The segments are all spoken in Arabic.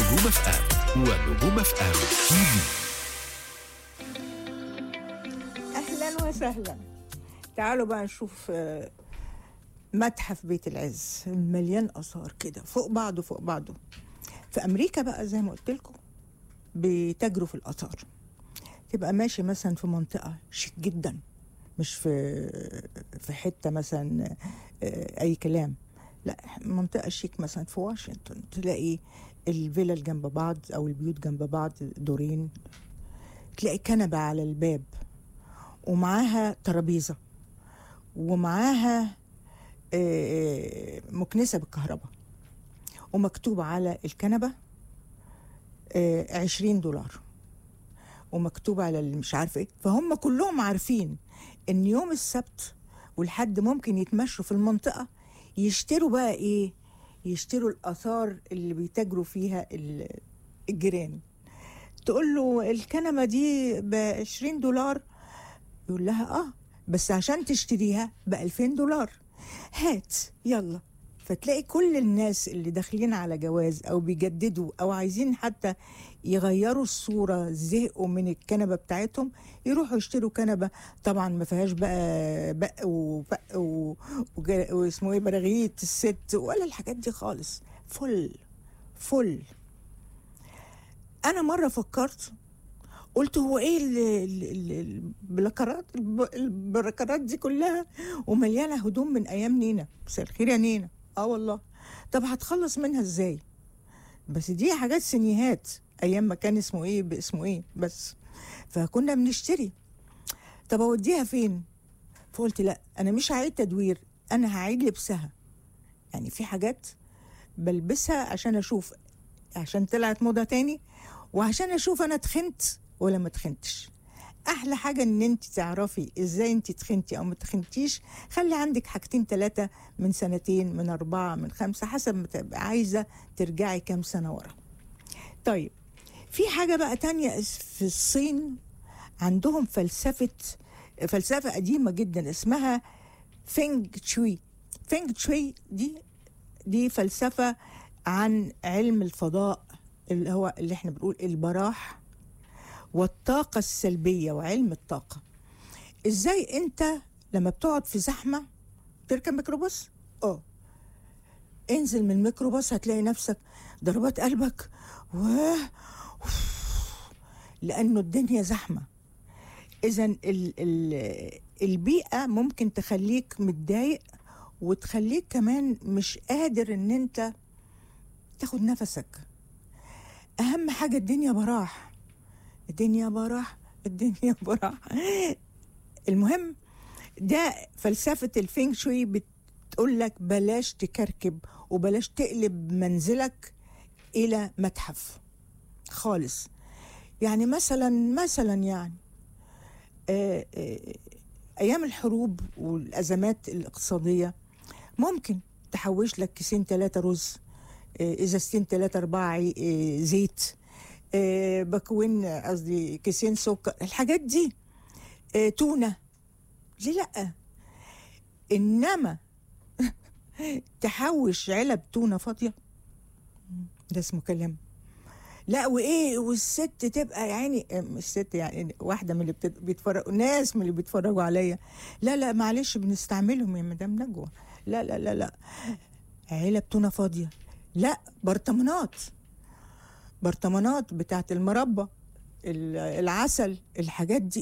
نجوم اف ام ونجوم اف ام تي في. أهلا وسهلا. تعالوا بقى نشوف متحف بيت العز مليان آثار كده فوق بعضه فوق بعضه. في أمريكا بقى زي ما قلت لكم بيتاجروا في الآثار. تبقى ماشي مثلا في منطقة شيك جدا، مش في حتة مثلا أي كلام، لا منطقة شيك مثلا في واشنطن، تلاقي الفيلل جنب بعض أو البيوت جنب بعض دورين، تلاقي كنبة على الباب ومعاها ترابيزة ومعاها مكنسة بالكهرباء، ومكتوب على الكنبة $20، ومكتوب على مش عارف ايه. فهم كلهم عارفين ان يوم السبت والحد ممكن يتمشوا في المنطقة يشتروا بقى ايه، يشتروا الآثار اللي بيتاجروا فيها الجيران. تقول له الكنبة دي $20، يقول لها بس عشان تشتريها $2000، هات يلا. فتلاقي كل الناس اللي داخلين على جواز او بيجددوا او عايزين حتى يغيروا الصورة، زهقوا من الكنبة بتاعتهم، يروحوا يشتروا كنبة طبعا ما فيهاش بق واسمه ايه براغيث الست ولا الحاجات دي خالص، فل. انا مرة فكرت قلت هو ايه البركرات دي كلها ومليانه هدوم من ايام نينا، مساء الخير يا نينا. والله طب هتخلص منها ازاي؟ بس دي حاجات سنيهات ايام ما كان اسمه ايه بس. فكنا بنشتري، طب اوديها فين؟ فقلت لا، انا مش هعيد تدوير، انا هعيد لبسها. يعني في حاجات بلبسها عشان اشوف، عشان طلعت موضة تاني، وعشان اشوف انا تخنت ولا ما تخنتش. احلى حاجة ان انت تعرفي ازاي انت تخنتي او ما تخنتيش. خلي عندك حاجتين 3 من 2 من 4 من 5 حسب ما تبقى عايزة ترجعي كام سنة ورا. طيب في حاجة بقى تانية في الصين، عندهم فلسفة قديمة جدا اسمها فينج تشوي. فينج تشوي دي فلسفة عن علم الفضاء، اللي هو اللي احنا بنقول البراح والطاقة السلبية وعلم الطاقة. ازاي انت لما بتقعد في زحمة تركب ميكروباص، انزل من الميكروباص هتلاقي نفسك ضربات قلبك لأنه الدنيا زحمة. إذن البيئة ممكن تخليك متضايق وتخليك كمان مش قادر ان انت تاخد نفسك. اهم حاجة الدنيا براح. المهم ده فلسفة الفينغ شوي، بتقول لك بلاش تكركب وبلاش تقلب منزلك الى متحف خالص. يعني مثلا يعني ايام الحروب والازمات الاقتصادية ممكن تحوش لك 2-3 رز، ازازتين 3-4 زيت، بكوين قصدي كيسين سكر، الحاجات دي، تونة، ليه لأ؟ إنما تحوش علب تونة فاضية، ده اسمه كلام. لا وإيه، والست تبقى يعني الست يعني واحدة من اللي بيتفرجوا، ناس من اللي بيتفرجوا عليا، لا معلش بنستعملهم يا مدام نجوى، لا علب تونة فاضية، لا برطمانات بتاعت المربى، العسل، الحاجات دي.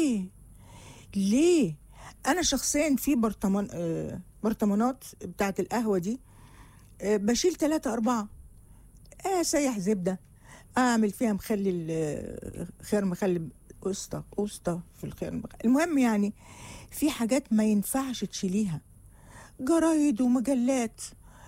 ليه انا شخصيا في برطمانات بتاعت القهوة دي بشيل 3-4، سيح زبدة، اعمل فيها خير مخلي قسطة في الخير. المهم يعني في حاجات ما ينفعش تشيليها، جرايد ومجلات.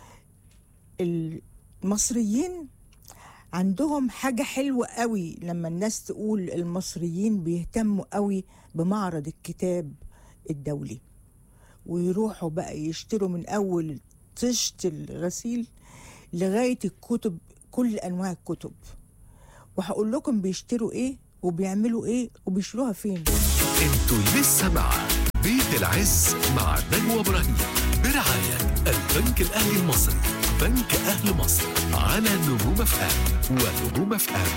المصريين عندهم حاجة حلوة قوي، لما الناس تقول المصريين بيهتموا قوي بمعرض الكتاب الدولي، ويروحوا بقى يشتروا من أول طشت الغسيل لغاية الكتب، كل أنواع الكتب. وهقول لكم بيشتروا إيه وبيعملوا إيه وبيشتروها فين. انتوا لسه مع بيت العز مع نجوى إبراهيم برعاية البنك الأهلي المصري. بنك أهل مصر على نجوم اف ام ونجوم اف ام